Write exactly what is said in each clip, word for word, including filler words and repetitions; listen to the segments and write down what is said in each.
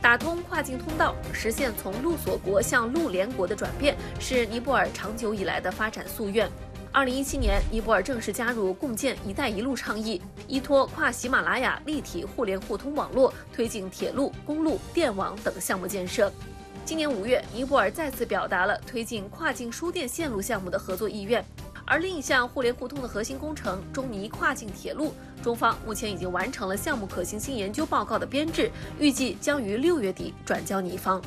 打通跨境通道，实现从陆锁国向陆联国的转变，是尼泊尔长久以来的发展夙愿。二零一七年，尼泊尔正式加入共建“一带一路”倡议，依托跨喜马拉雅立体互联互通网络，推进铁路、公路、电网等项目建设。今年五月，尼泊尔再次表达了推进跨境输电线路项目的合作意愿。而另一项互联互通的核心工程中尼跨境铁路，中方目前已经完成了项目可行性研究报告的编制，预计将于六月底转交尼方。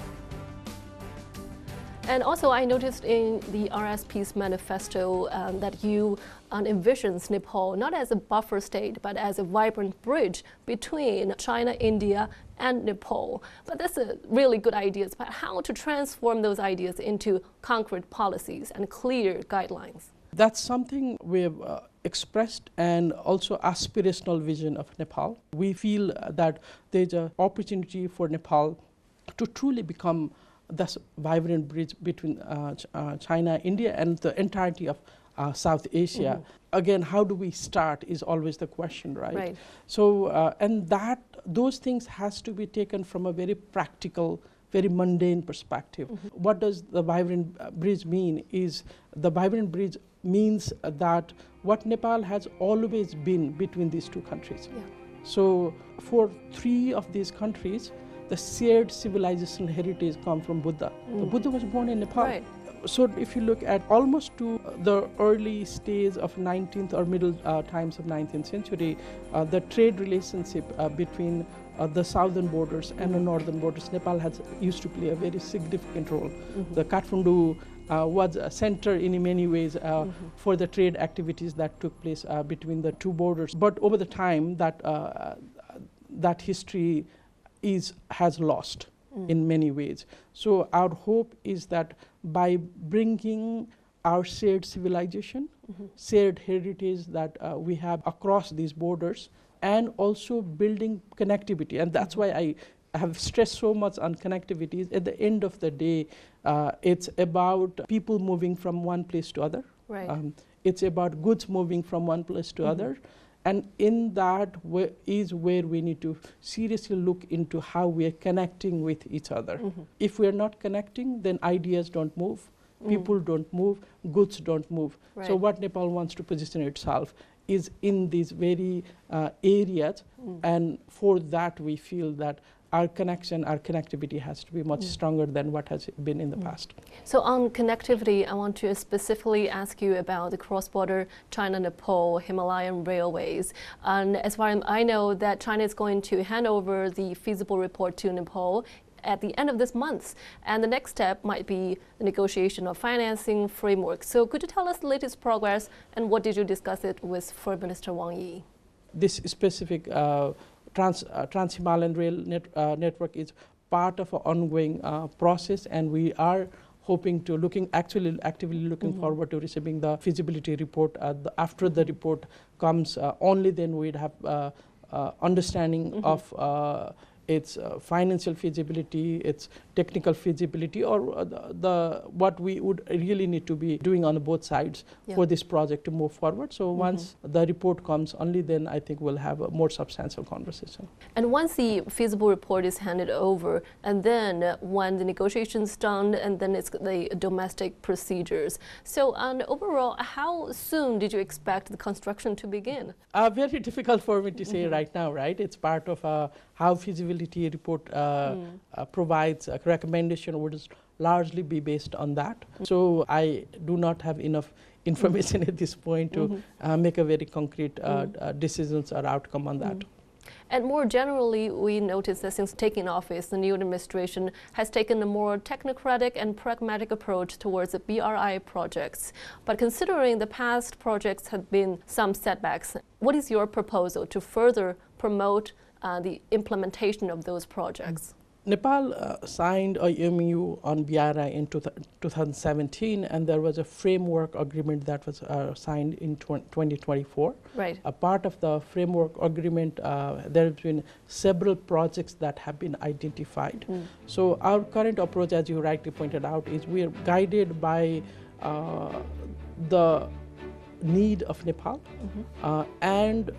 And also, I noticed in the R S P's manifesto um, that you um, envisions Nepal not as a buffer state, but as a vibrant bridge between China, India, and Nepal. But that's a really good idea. But how to transform those ideas into concrete policies and clear guidelines? That's something we've uh, expressed, and also aspirational vision of Nepal. We feel that there's an opportunity for Nepal to truly become this vibrant bridge between uh, ch uh, China, India, and the entirety of uh, South Asia. Mm-hmm. Again, how do we start is always the question, right? Right. So, uh, and that those things has to be taken from a very practical, very mundane perspective. Mm-hmm. What does the vibrant uh, bridge mean? Is the vibrant bridge means that what Nepal has always been between these two countries. Yeah. So for three of these countries, the shared civilization heritage come from Buddha. Mm. The Buddha was born in Nepal. Right. So if you look at almost to the early stage of nineteenth or middle uh, times of nineteenth century, uh, the trade relationship uh, between uh, the southern borders and the northern borders, Nepal has used to play a very significant role. Mm-hmm. The Kathmandu uh, was a center in many ways uh, mm-hmm. for the trade activities that took place uh, between the two borders. But over the time, that uh, that history is has lost mm. in many ways. So our hope is that by bringing our shared civilization, mm-hmm. shared heritage that uh, we have across these borders, and also building connectivity, and that's mm-hmm. why I have stressed so much on connectivity. At the end of the day, uh, it's about people moving from one place to other. Right. Um, it's about goods moving from one place to mm-hmm. other. And in that way is where we need to seriously look into how we are connecting with each other. Mm-hmm. If we are not connecting, then ideas don't move, mm. people don't move, goods don't move. Right. So what Nepal wants to position itself is in these very uh, areas, mm. and for that we feel that our connection, our connectivity has to be much mm. stronger than what has been in the mm. past. So on connectivity, I want to specifically ask you about the cross-border China-Nepal Himalayan railways. And as far as I know, that China is going to hand over the feasible report to Nepal at the end of this month. And the next step might be the negotiation of financing framework. So could you tell us the latest progress, and what did you discuss it with Foreign Minister Wang Yi? This specific uh, Trans, uh, Trans-Himalayan Rail net, uh, Network is part of an ongoing uh, process, and we are hoping to looking actually actively looking mm-hmm. forward to receiving the feasibility report. Uh, the, after the report comes, uh, only then we'd have uh, uh, understanding mm-hmm. of uh, its uh, financial feasibility, its technical feasibility, or uh, the, the what we would really need to be doing on both sides yeah. for this project to move forward. So mm-hmm. once the report comes, only then I think we'll have a more substantial conversation. And once the feasible report is handed over, and then uh, when the negotiations done, and then it's the domestic procedures. So um, overall, how soon did you expect the construction to begin? Uh, very difficult for me to say mm-hmm. right now, right? It's part of uh, how feasibility report uh, mm. uh, provides a recommendation would largely be based on that. Mm. So I do not have enough information mm. at this point to mm-hmm. uh, make a very concrete uh, mm. uh, decisions or outcome on that. Mm. And more generally, we notice that since taking office, the new administration has taken a more technocratic and pragmatic approach towards the B R I projects. But considering the past projects have been some setbacks, what is your proposal to further promote Uh, the implementation of those projects? Nepal uh, signed a M O U on B R I in two thousand seventeen, and there was a framework agreement that was uh, signed in twenty twenty-four. Right. A part of the framework agreement, uh, there have been several projects that have been identified. Mm. So our current approach, as you rightly pointed out, is we are guided by uh, the need of Nepal mm-hmm. uh, and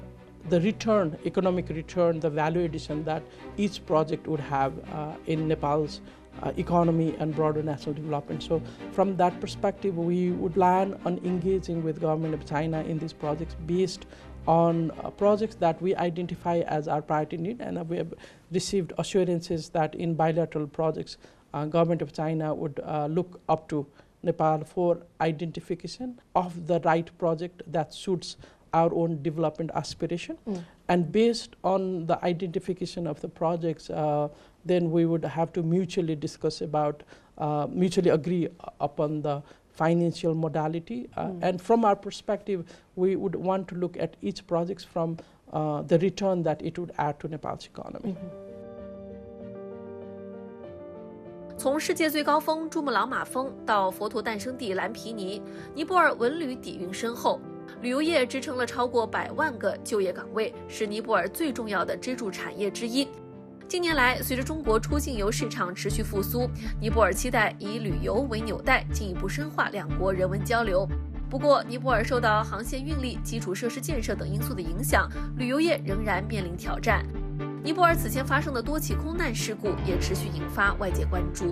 the return, economic return, the value addition that each project would have uh, in Nepal's uh, economy and broader national development. So from that perspective, we would plan on engaging with government of China in these projects based on uh, projects that we identify as our priority need, and uh, we have received assurances that in bilateral projects, uh, government of China would uh, look up to Nepal for identification of the right project that suits our own development aspiration. Mm. And based on the identification of the projects, uh, then we would have to mutually discuss about, uh, mutually agree upon the financial modality. Uh, mm. And from our perspective, we would want to look at each project from uh, the return that it would add to Nepal's economy. Mm-hmm. 从世界最高峰珠穆朗玛峰到佛陀诞生地蓝毗尼，尼泊尔文旅底蕴深厚，旅游业支撑了超过百万个就业岗位，是尼泊尔最重要的支柱产业之一。近年来，随着中国出境游市场持续复苏，尼泊尔期待以旅游为纽带，进一步深化两国人文交流。不过，尼泊尔受到航线运力、基础设施建设等因素的影响，旅游业仍然面临挑战。尼泊尔此前发生的多起空难事故也持续引发外界关注。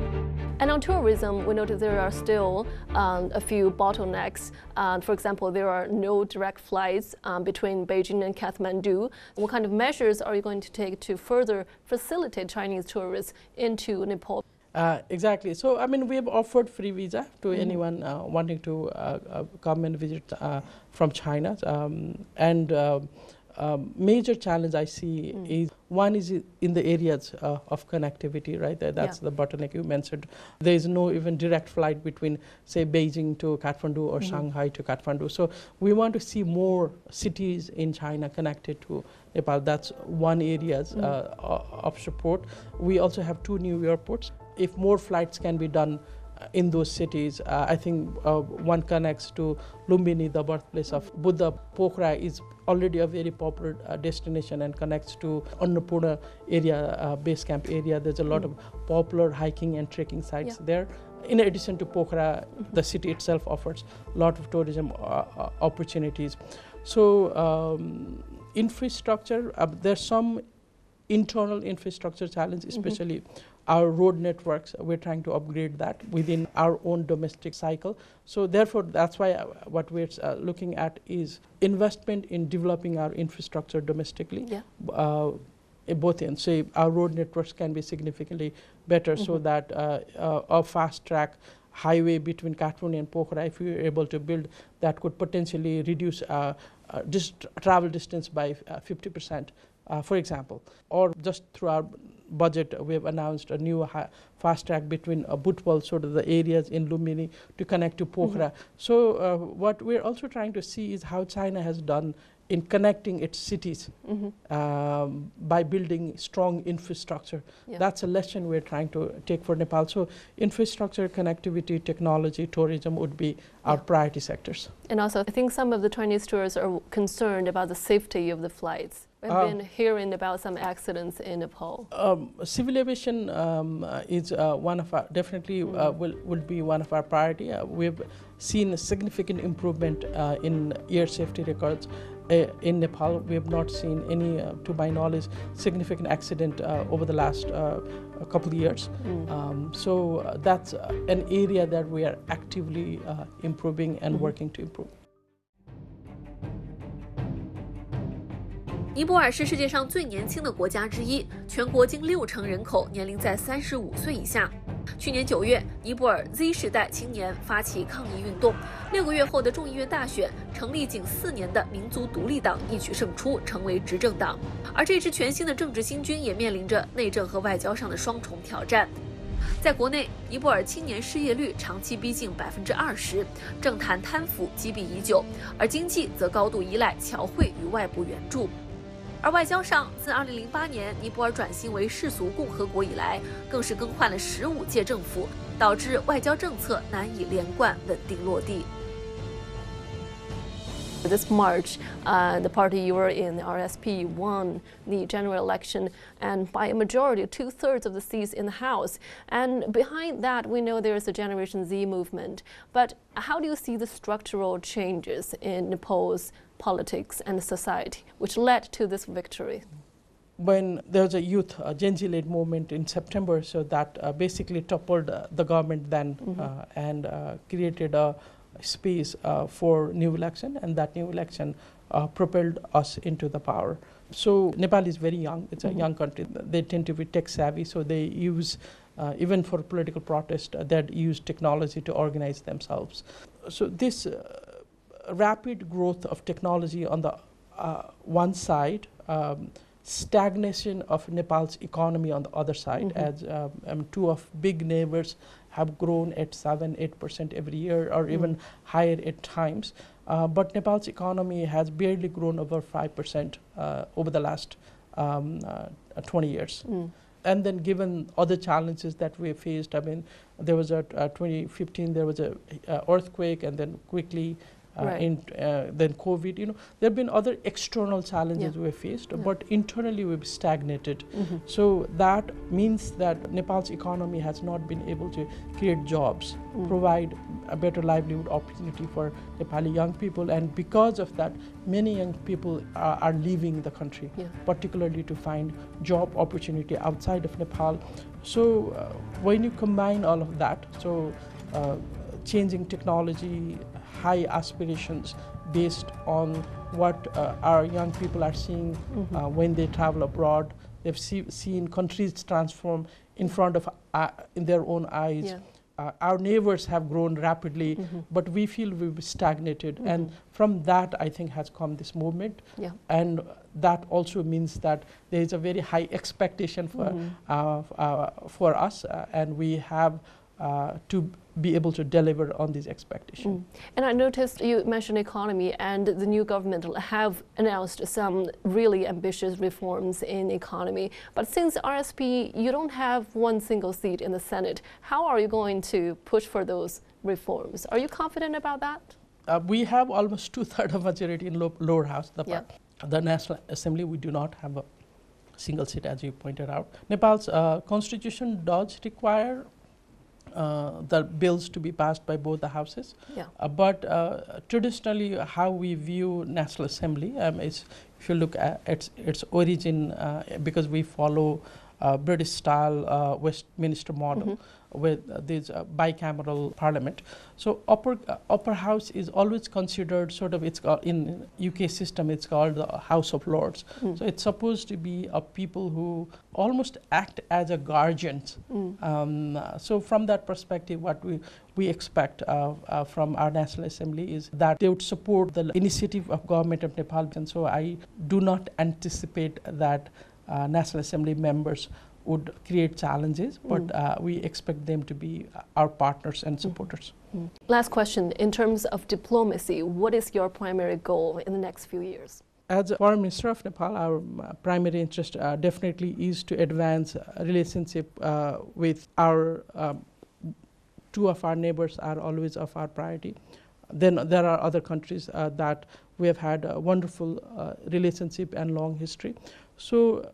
And on tourism, we notice there are still um, a few bottlenecks. Uh, for example, there are no direct flights um, between Beijing and Kathmandu. What kind of measures are you going to take to further facilitate Chinese tourists into Nepal? Uh, exactly. So, I mean, we have offered free visa to mm-hmm. anyone uh, wanting to uh, uh, come and visit uh, from China. Um, and uh, Um, major challenge I see mm. is one is in the areas uh, of connectivity, right? That, that's yeah. the bottleneck you mentioned. There is no even direct flight between, say, Beijing to Kathmandu or mm-hmm. Shanghai to Kathmandu. So we want to see more cities in China connected to Nepal. That's one area mm. uh, of support. We also have two new airports. If more flights can be done in those cities, uh, I think uh, one connects to Lumbini, the birthplace of Buddha. Pokhara is already a very popular uh, destination and connects to Annapurna area, uh, base camp area. There's a lot mm. of popular hiking and trekking sites yeah. there. In addition to Pokhara, mm-hmm. the city itself offers a lot of tourism uh, uh, opportunities. So um, infrastructure, uh, there's some internal infrastructure challenge, especially mm-hmm. our road networks. We're trying to upgrade that within our own domestic cycle. So therefore, that's why uh, what we're uh, looking at is investment in developing our infrastructure domestically. Yeah. Uh, both ends. So our road networks can be significantly better mm-hmm. so that uh, uh, a fast track highway between Kathmandu and Pokhara, if we were able to build, that could potentially reduce uh, uh, dist travel distance by uh, fifty percent. Uh, for example, or just through our budget, we have announced a new fast track between uh, Butwal, sort of the areas in Lumbini, to connect to Pokhara. Mm-hmm. So uh, what we're also trying to see is how China has done in connecting its cities mm-hmm. um, by building strong infrastructure. Yeah. That's a lesson we're trying to take for Nepal. So infrastructure, connectivity, technology, tourism would be our yeah. priority sectors. And also, I think some of the Chinese tourists are concerned about the safety of the flights. We've uh, been hearing about some accidents in Nepal. Um, civil aviation um, uh, is uh, one of our, definitely mm. uh, will, will be one of our priority. Uh, we've seen a significant improvement uh, in air safety records. Uh, in Nepal, we have not seen any, uh, to my knowledge, significant accident uh, over the last uh, a couple of years. Mm. Um, so uh, that's uh, an area that we are actively uh, improving and mm-hmm. working to improve. 尼泊尔是世界上最年轻的国家之一，全国近六成人口年龄在三十五岁以下。去年九月，尼泊尔 Z 世代青年发起抗议运动，六个月后的众议院大选，成立仅四年的民族独立党一举胜出，成为执政党。而这支全新的政治新军也面临着内政和外交上的双重挑战。在国内，尼泊尔青年失业率长期逼近百分之二十，政坛贪腐积弊已久，而经济则高度依赖侨汇与外部援助。而外交上，自二零零八年尼泊尔转型为世俗共和国以来，更是更换了十五届政府，导致外交政策难以连贯稳定落地。 This March, uh, the party you were in, the R S P, won the general election and by a majority, two-thirds of the seats in the House. And behind that, we know there is a Generation Z movement. But how do you see the structural changes in Nepal's politics and society, which led to this victory? When there was a youth uh, Gen Z-led movement in September, so that uh, basically toppled uh, the government then mm-hmm. uh, and uh, created a space uh, for new election, and that new election uh, propelled us into the power. So Nepal is very young, it's mm-hmm. a young country. They tend to be tech savvy, so they use, uh, even for political protest, uh, they use technology to organize themselves. So this uh, rapid growth of technology on the uh, one side, um, stagnation of Nepal's economy on the other side, mm-hmm. as um, um, two of big neighbors have grown at seven, eight percent every year, or mm. even higher at times. Uh, but Nepal's economy has barely grown over five percent uh, over the last um, uh, twenty years. Mm. And then given other challenges that we faced, I mean, there was a uh, twenty fifteen, there was a uh, earthquake, and then quickly Uh, right. in, uh, then COVID, you know, there have been other external challenges yeah. we faced, yeah. but internally we've stagnated. Mm-hmm. So that means that Nepal's economy has not been able to create jobs, mm. provide a better livelihood opportunity for Nepali young people, and because of that, many young people are, are leaving the country, yeah. particularly to find job opportunity outside of Nepal. So uh, when you combine all of that, so uh, changing technology, high aspirations based on what uh, our young people are seeing mm-hmm. uh, when they travel abroad. They've see, seen countries transform in front of, uh, in their own eyes. Yeah. Uh, our neighbors have grown rapidly, mm-hmm. but we feel we've stagnated. Mm-hmm. And from that, I think, has come this movement. Yeah. And that also means that there is a very high expectation for, mm-hmm. uh, uh, for us, uh, and we have uh, to be able to deliver on these expectations. Mm. And I noticed you mentioned economy, and the new government have announced some really ambitious reforms in economy. But since R S P, you don't have one single seat in the Senate, how are you going to push for those reforms? Are you confident about that? Uh, we have almost two-thirds of majority in low, lower house. The, yeah. the National Assembly, we do not have a single seat, as you pointed out. Nepal's uh, constitution does require Uh, the bills to be passed by both the houses. Yeah. Uh, but uh, traditionally, how we view National Assembly um, is, if you look at its, its origin, uh, because we follow uh, British style uh, Westminster model, mm-hmm. with uh, this uh, bicameral parliament. So upper uh, upper house is always considered sort of, it's called, in U K system, it's called the House of Lords. Mm. So it's supposed to be a people who almost act as a guardians. Mm. Um, uh, so from that perspective, what we we expect uh, uh, from our National Assembly is that they would support the initiative of government of Nepal. And so I do not anticipate that uh, National Assembly members would create challenges, but mm. uh, we expect them to be our partners and supporters. Mm. Last question, in terms of diplomacy, what is your primary goal in the next few years? As a Foreign Minister of Nepal, our uh, primary interest uh, definitely is to advance a relationship uh, with our, um, two of our neighbors are always of our priority. Then there are other countries uh, that we have had a wonderful uh, relationship and long history. So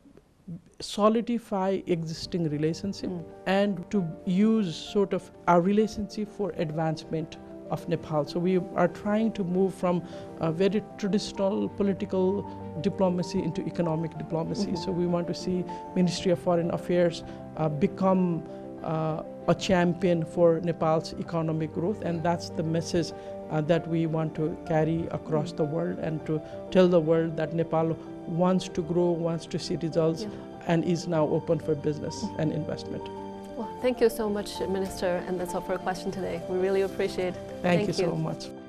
solidify existing relationship mm. and to use sort of our relationship for advancement of Nepal. So we are trying to move from a very traditional political diplomacy into economic diplomacy. Mm-hmm. So we want to see Ministry of Foreign Affairs uh, become uh, a champion for Nepal's economic growth, and that's the message uh, that we want to carry across mm-hmm. the world, and to tell the world that Nepal wants to grow, wants to see results, yeah. and is now open for business mm-hmm. and investment. Well, thank you so much, Minister, and that's all for a question today. We really appreciate it. Thank, thank you, you so much.